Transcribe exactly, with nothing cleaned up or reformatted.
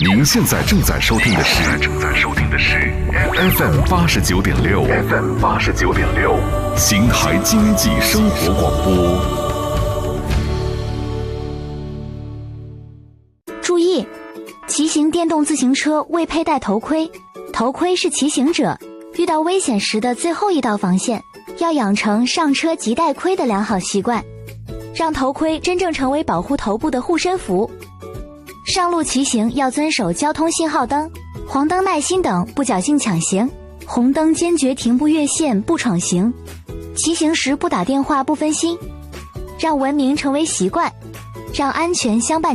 您现在正在收听的是正在收听的是 F M 八十九点六 F M 八十九点六邢台经济生活广播。 注意，骑行电动自行车未佩戴头盔，头盔是骑行者遇到危险时的最后一道防线，要养成上车即戴盔的良好习惯，让头盔真正成为保护头部的护身符。上路骑行要遵守交通信号灯、黄灯耐心等，不侥幸抢行；红灯坚决停不越线、不闯行。骑行时不打电话、不分心，让文明成为习惯，让安全相伴。